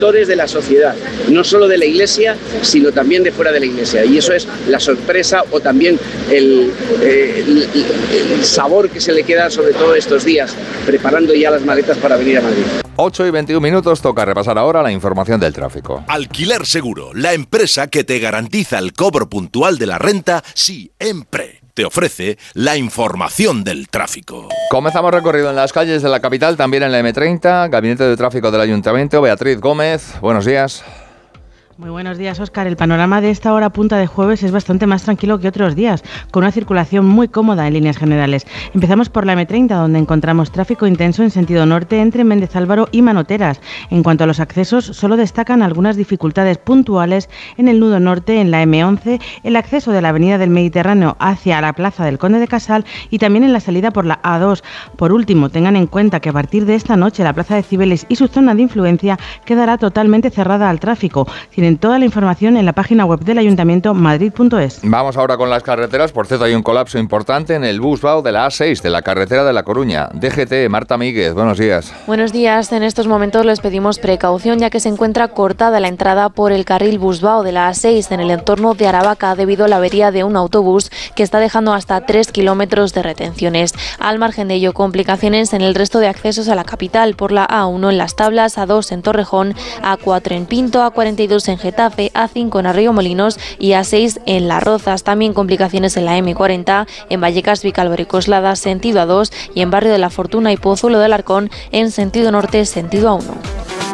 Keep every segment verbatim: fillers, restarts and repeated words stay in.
de la sociedad, no solo de la Iglesia, sino también de fuera de la Iglesia. Y eso es la sorpresa o también el, eh, el, el sabor que se le queda sobre todo estos días, preparando ya las maletas para venir a Madrid. ocho y veintiún minutos, toca repasar ahora la información del tráfico. Alquiler Seguro, la empresa que te garantiza el cobro puntual de la renta siempre. Te ofrece la información del tráfico. Comenzamos recorrido en las calles de la capital, también en la eme treinta, Gabinete de Tráfico del Ayuntamiento. Beatriz Gómez, buenos días. Muy buenos días, Óscar. El panorama de esta hora punta de jueves es bastante más tranquilo que otros días, con una circulación muy cómoda en líneas generales. Empezamos por la eme treinta, donde encontramos tráfico intenso en sentido norte entre Méndez Álvaro y Manoteras. En cuanto a los accesos, solo destacan algunas dificultades puntuales en el nudo norte, en la eme once, el acceso de la avenida del Mediterráneo hacia la plaza del Conde de Casal y también en la salida por la a dos. Por último, tengan en cuenta que a partir de esta noche la plaza de Cibeles y su zona de influencia quedará totalmente cerrada al tráfico. Tienen toda la información en la página web del Ayuntamiento, madrid punto es. Vamos ahora con las carreteras. Por cierto, hay un colapso importante en el Busbao de la a seis, de la carretera de La Coruña. D G T, Marta Míguez, buenos días. Buenos días. En estos momentos les pedimos precaución, ya que se encuentra cortada la entrada por el carril Busbao de la a seis en el entorno de Aravaca debido a la avería de un autobús que está dejando hasta tres kilómetros de retenciones. Al margen de ello, complicaciones en el resto de accesos a la capital por la a uno en Las Tablas, a dos en Torrejón, a cuatro en Pinto, a cuarenta y dos en Getafe, a cinco en Arroyomolinos y a seis en Las Rozas. También complicaciones en la eme cuarenta, en Vallecas, Vicálvaro y Coslada, sentido a dos, y en Barrio de la Fortuna y Pozuelo de Alarcón, en sentido norte, sentido a uno.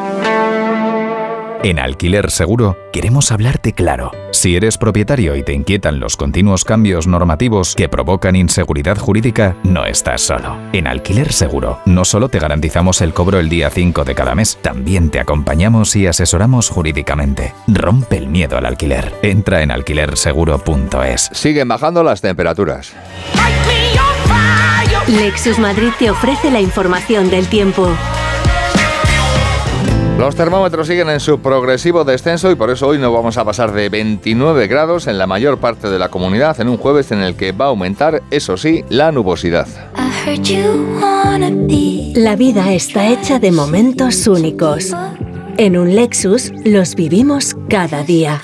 En Alquiler Seguro queremos hablarte claro. Si eres propietario y te inquietan los continuos cambios normativos que provocan inseguridad jurídica, no estás solo. En Alquiler Seguro no solo te garantizamos el cobro el día cinco de cada mes, también te acompañamos y asesoramos jurídicamente. Rompe el miedo al alquiler. Entra en alquiler seguro punto es. Siguen bajando las temperaturas. Lexus Madrid te ofrece la información del tiempo. Los termómetros siguen en su progresivo descenso y por eso hoy no vamos a pasar de veintinueve grados en la mayor parte de la comunidad en un jueves en el que va a aumentar, eso sí, la nubosidad. La vida está hecha de momentos únicos. En un Lexus los vivimos cada día.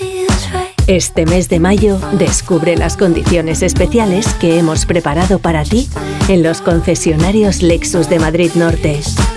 Este mes de mayo descubre las condiciones especiales que hemos preparado para ti en los concesionarios Lexus de Madrid Norte.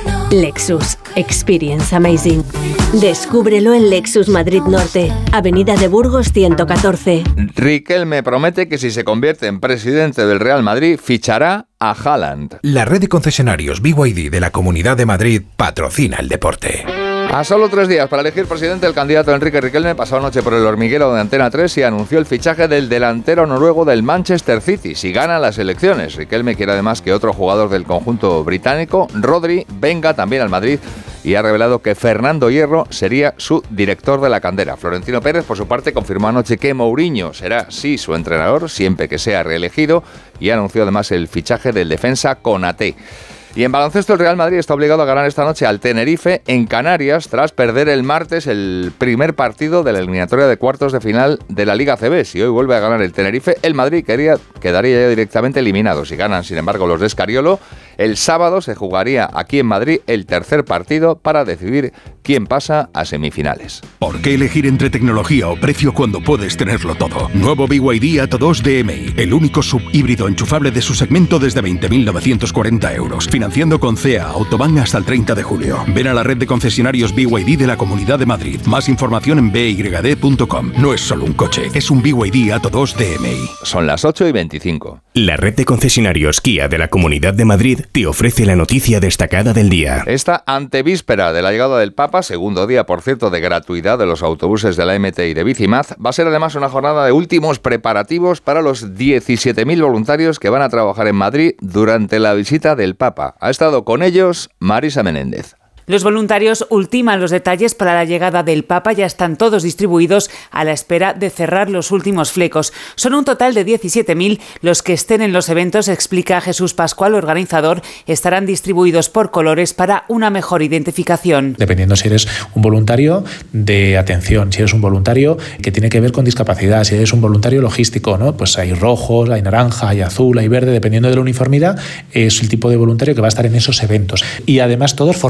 Lexus. Experience Amazing. Descúbrelo en Lexus Madrid Norte, Avenida de Burgos ciento catorce. Riquelme promete que si se convierte en presidente del Real Madrid, fichará a Haaland. La red de concesionarios B Y D de la Comunidad de Madrid patrocina el deporte. A solo tres días para elegir presidente, el candidato Enrique Riquelme pasó anoche por el hormiguero de Antena tres y anunció el fichaje del delantero noruego del Manchester City si gana las elecciones. Riquelme quiere además que otro jugador del conjunto británico, Rodri, venga también al Madrid y ha revelado que Fernando Hierro sería su director de la cantera. Florentino Pérez, por su parte, confirmó anoche que Mourinho será, sí, su entrenador, siempre que sea reelegido, y anunció además el fichaje del defensa Konaté. Y en baloncesto el Real Madrid está obligado a ganar esta noche al Tenerife en Canarias tras perder el martes el primer partido de la eliminatoria de cuartos de final de la Liga A C B. Si hoy vuelve a ganar el Tenerife, el Madrid quería, quedaría ya directamente eliminado. Si ganan, sin embargo, los de Escariolo, el sábado se jugaría aquí en Madrid el tercer partido para decidir quién pasa a semifinales. ¿Por qué elegir entre tecnología o precio cuando puedes tenerlo todo? Nuevo B Y D Atto dos D M I, el único subhíbrido enchufable de su segmento desde veinte mil novecientos cuarenta euros. Financiando con C E A Autobahn hasta el treinta de julio. Ven a la red de concesionarios B Y D de la Comunidad de Madrid. Más información en b y d punto com. No es solo un coche, es un B Y D Atto dos D M I. Son las ocho y veinticinco. La red de concesionarios Kia de la Comunidad de Madrid te ofrece la noticia destacada del día. Esta antevíspera de la llegada del Papa, segundo día, por cierto, de gratuidad de los autobuses de la M T y de Bicimaz, va a ser además una jornada de últimos preparativos para los diecisiete mil voluntarios que van a trabajar en Madrid durante la visita del Papa. Ha estado con ellos Marisa Menéndez. Los voluntarios ultiman los detalles para la llegada del Papa, ya están todos distribuidos a la espera de cerrar los últimos flecos. Son un total de diecisiete mil los que estén en los eventos, explica Jesús Pascual, organizador. Estarán distribuidos por colores para una mejor identificación. Dependiendo si eres un voluntario de atención, si eres un voluntario que tiene que ver con discapacidad, si eres un voluntario logístico, ¿no? Pues hay rojos, hay naranja, hay azul, hay verde, dependiendo de la uniformidad, es el tipo de voluntario que va a estar en esos eventos. Y además todos formados.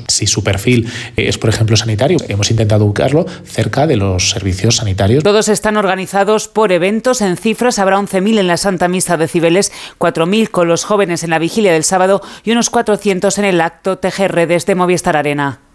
Si su perfil es, por ejemplo, sanitario, hemos intentado ubicarlo cerca de los servicios sanitarios. Todos están organizados por eventos. En cifras habrá once mil en la Santa Misa de Cibeles, cuatro mil con los jóvenes en la vigilia del sábado y unos cuatrocientos en el acto Tejer Redes de Movistar Arena.